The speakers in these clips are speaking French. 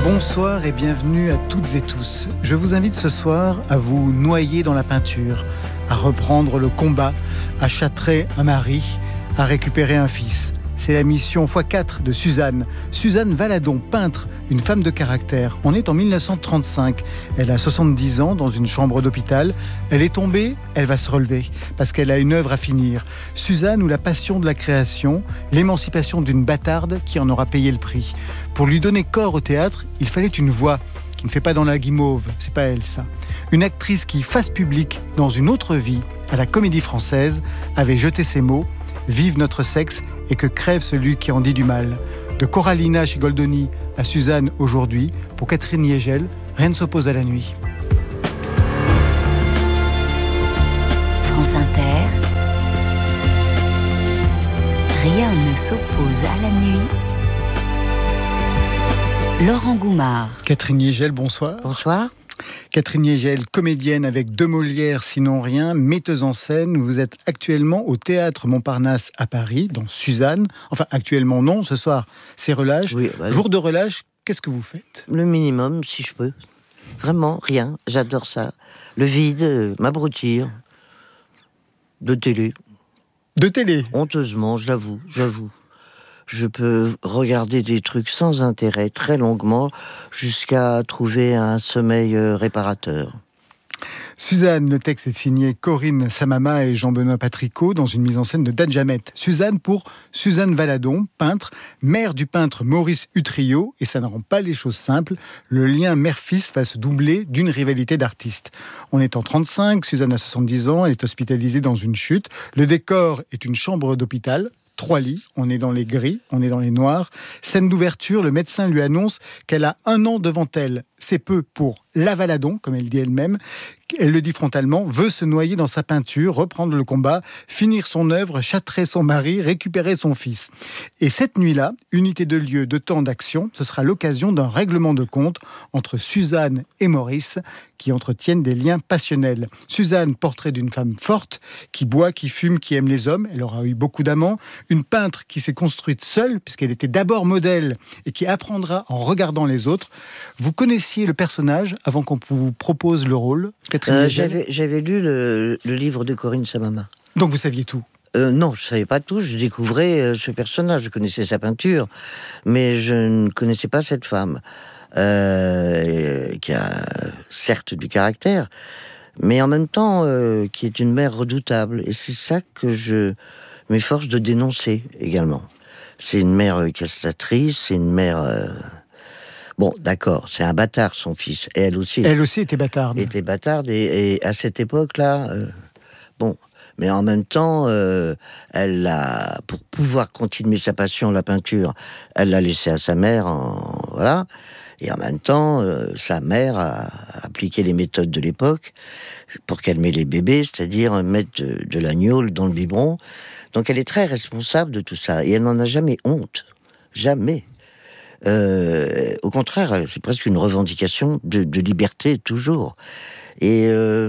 Bonsoir et bienvenue à toutes et tous. Je vous invite ce soir à vous noyer dans la peinture, à reprendre le combat, à châtrer un mari, à récupérer un fils. C'est la mission x4 de Suzanne. Suzanne Valadon, peintre, une femme de caractère. On est en 1935. Elle a 70 ans dans une chambre d'hôpital. Elle est tombée, elle va se relever parce qu'elle a une œuvre à finir. Suzanne ou la passion de la création, l'émancipation d'une bâtarde qui en aura payé le prix. Pour lui donner corps au théâtre, il fallait une voix qui ne fait pas dans la guimauve. C'est pas elle, ça. Une actrice qui, face publique, dans une autre vie, à la Comédie Française, avait jeté ces mots « Vive notre sexe » et que crève celui qui en dit du mal. De Coralina chez Goldoni à Suzanne aujourd'hui, pour Catherine Yegel, rien ne s'oppose à la nuit. France Inter, rien ne s'oppose à la nuit. Laurent Goumard. Catherine Yegel, bonsoir. Bonsoir. Catherine Yegel, comédienne avec 2 Molières, sinon rien, metteuse en scène. Vous êtes actuellement au Théâtre Montparnasse à Paris, dans Suzanne. Enfin, actuellement non, ce soir, c'est relâche. Oui, Jour de relâche, qu'est-ce que vous faites ? Le minimum, si je peux. Vraiment, rien. J'adore ça. Le vide, m'abrutir. De télé. De télé ? Honteusement, j'avoue. Je peux regarder des trucs sans intérêt, très longuement, jusqu'à trouver un sommeil réparateur. Suzanne, le texte est signé Corinne Samama et Jean-Benoît Patricot dans une mise en scène de Dan Jamet. Suzanne pour Suzanne Valadon, peintre, mère du peintre Maurice Utrillo, et ça ne rend pas les choses simples. Le lien mère-fils va se doubler d'une rivalité d'artistes. On est en 35, Suzanne a 70 ans, elle est hospitalisée dans une chute. Le décor est une chambre d'hôpital. 3 lits, on est dans les gris, on est dans les noirs. Scène d'ouverture, le médecin lui annonce qu'elle a 1 an devant elle. C'est peu pour la Valadon, comme elle dit elle-même. Elle le dit frontalement, veut se noyer dans sa peinture, reprendre le combat, finir son œuvre, châtrer son mari, récupérer son fils. Et cette nuit-là, unité de lieu, de temps, d'action, ce sera l'occasion d'un règlement de compte entre Suzanne et Maurice, qui entretiennent des liens passionnels. Suzanne, portrait d'une femme forte, qui boit, qui fume, qui aime les hommes. Elle aura eu beaucoup d'amants. Une peintre qui s'est construite seule, puisqu'elle était d'abord modèle, et qui apprendra en regardant les autres. Vous connaissiez le personnage avant qu'on vous propose le rôle, Catherine Yegel ? J'avais lu le livre de Corinne Samama. Donc vous saviez tout ? Non, je ne savais pas tout. Je découvrais ce personnage. Je connaissais sa peinture, mais je ne connaissais pas cette femme. Qui a certes du caractère, mais en même temps qui est une mère redoutable. Et c'est ça que je m'efforce de dénoncer également. C'est une mère castratrice, c'est une mère... Bon, d'accord, c'est un bâtard, son fils. Et elle aussi était bâtarde. Était bâtarde, et à cette époque-là... bon... Mais en même temps, elle a, pour pouvoir continuer sa passion, la peinture, elle l'a laissée à sa mère, voilà. Et en même temps, sa mère a appliqué les méthodes de l'époque pour calmer les bébés, c'est-à-dire mettre de l'agneau dans le biberon. Donc elle est très responsable de tout ça, et elle n'en a jamais honte, jamais. Au contraire, c'est presque une revendication de liberté toujours. Et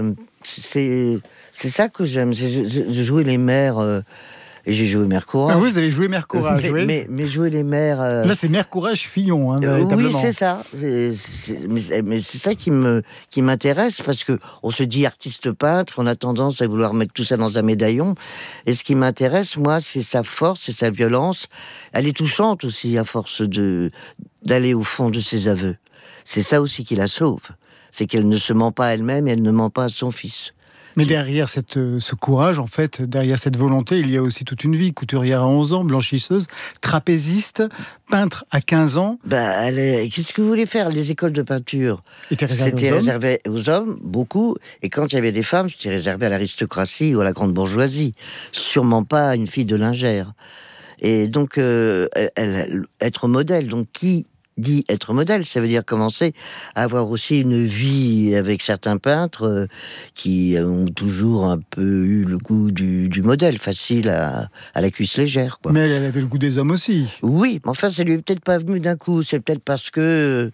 c'est ça que j'aime, c'est jouer les mères, et j'ai joué Mère Courage. Ah oui, vous avez joué Mère Courage, oui. Mais jouer les mères... Là, c'est Mère Courage Fillon, véritablement. Oui, c'est ça. Mais c'est ça qui m'intéresse, parce que on se dit artiste peintre, on a tendance à vouloir mettre tout ça dans un médaillon. Et ce qui m'intéresse, moi, c'est sa force, c'est sa violence. Elle est touchante aussi, à force d'aller au fond de ses aveux. C'est ça aussi qui la sauve. C'est qu'elle ne se ment pas à elle-même, et elle ne ment pas à son fils. Mais derrière ce courage, en fait, derrière cette volonté, il y a aussi toute une vie. Couturière à 11 ans, blanchisseuse, trapéziste, peintre à 15 ans. Qu'est-ce que vous voulez faire ? Les écoles de peinture, c'était réservé aux hommes, beaucoup. Et quand il y avait des femmes, c'était réservé à l'aristocratie ou à la grande bourgeoisie. Sûrement pas à une fille de lingère. Et donc, être modèle, donc qui dit être modèle, ça veut dire commencer à avoir aussi une vie avec certains peintres qui ont toujours un peu eu le goût du modèle, facile à la cuisse légère, quoi. Mais elle avait le goût des hommes aussi. Oui, mais enfin, ça lui est peut-être pas venu d'un coup. C'est peut-être parce que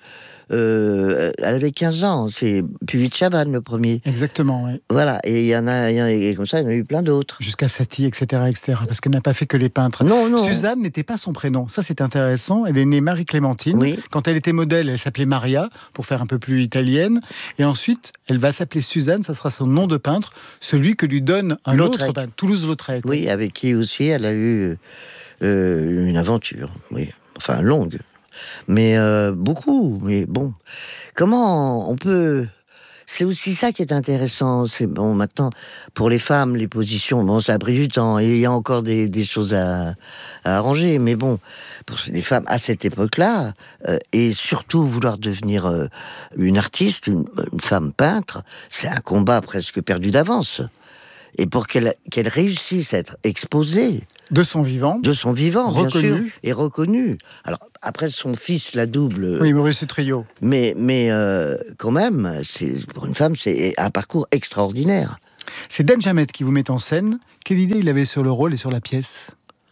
elle avait 15 ans. C'est Puvis de Chavannes, le premier. Exactement, oui. Voilà, et il y en a, et comme ça, il y en a eu plein d'autres. Jusqu'à Satie, etc., etc. Parce qu'elle n'a pas fait que les peintres. Non. Suzanne n'était pas son prénom. Ça, c'est intéressant. Elle est née Marie-Clémentine. Oui. Quand elle était modèle, elle s'appelait Maria, pour faire un peu plus italienne. Et ensuite, elle va s'appeler Suzanne. Ça sera son nom de peintre, celui que lui donne un autre peintre, Toulouse-Lautrec. Oui, avec qui aussi elle a eu une aventure. Oui, enfin longue. Mais beaucoup. Mais bon, comment on peut... C'est aussi ça qui est intéressant. C'est bon, maintenant, pour les femmes, les positions, bon, ça a pris du temps. Et il y a encore des choses à arranger. Mais bon, pour les femmes à cette époque-là, et surtout vouloir devenir une artiste, une femme peintre, c'est un combat presque perdu d'avance. Et pour qu'elle réussisse à être exposée de son vivant, reconnu, bien sûr, et reconnue. Alors après, son fils la double. Oui, Maurice Utrillo. Mais quand même, pour une femme, c'est un parcours extraordinaire. C'est Dan Jamet qui vous met en scène. Quelle idée il avait sur le rôle et sur la pièce ?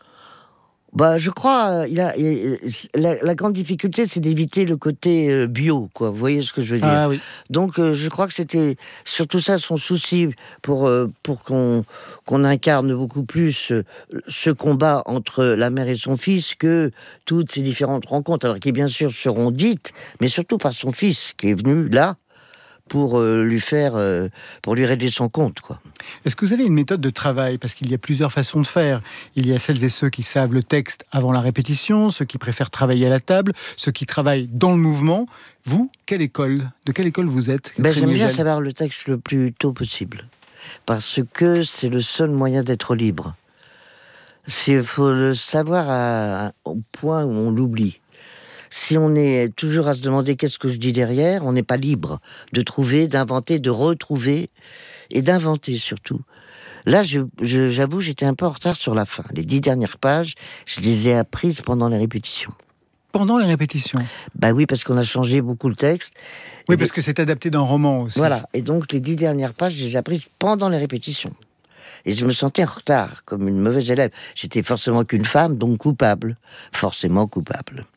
Bah, je crois, la grande difficulté, c'est d'éviter le côté bio, quoi. Vous voyez ce que je veux dire ? Ah oui. Donc, je crois que c'était surtout ça son souci pour qu'on incarne beaucoup plus ce combat entre la mère et son fils que toutes ces différentes rencontres, alors qui bien sûr seront dites, mais surtout par son fils qui est venu là pour lui régler son compte, quoi. Est-ce que vous avez une méthode de travail ? Parce qu'il y a plusieurs façons de faire. Il y a celles et ceux qui savent le texte avant la répétition, ceux qui préfèrent travailler à la table, ceux qui travaillent dans le mouvement. Vous, de quelle école vous êtes ? J'aime bien savoir le texte le plus tôt possible. Parce que c'est le seul moyen d'être libre. Il faut le savoir au point où on l'oublie. Si on est toujours à se demander qu'est-ce que je dis derrière, on n'est pas libre de trouver, d'inventer, de retrouver et d'inventer surtout. Là, j'avoue, j'étais un peu en retard sur la fin. Les 10 dernières pages, je les ai apprises pendant les répétitions. Pendant les répétitions ? Bah oui, parce qu'on a changé beaucoup le texte. Oui, parce que c'est adapté d'un roman aussi. Voilà, et donc les 10 dernières pages, je les ai apprises pendant les répétitions. Et je me sentais en retard, comme une mauvaise élève. J'étais forcément qu'une femme, donc coupable. Forcément coupable.